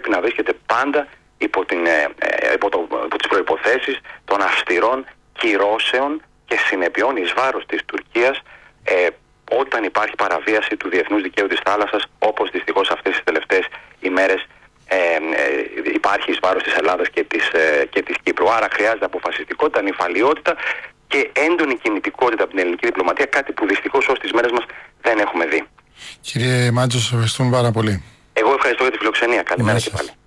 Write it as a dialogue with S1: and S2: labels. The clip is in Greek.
S1: πρέπει να βρίσκεται πάντα υπό τις προϋποθέσεις των αυστηρών κυρώσεων και συνεπειών εις βάρος της Τουρκίας όταν υπάρχει παραβίαση του διεθνούς δικαίου της θάλασσας, όπως δυστυχώς αυτές τις τελευταίες ημέρες υπάρχει εις βάρος της Ελλάδας και της Κύπρου. Άρα χρειάζεται αποφασιστικότητα, νυφαλιότητα και έντονη κινητικότητα από την ελληνική διπλωματία, κάτι που δυστυχώς ως τις μέρες μας δεν έχουμε δει.
S2: Κύριε Μάντζο, σας ευχαριστούμε πάρα πολύ.
S1: Εγώ ευχαριστώ για τη φιλοξενία. Καλημέρα και πάλι.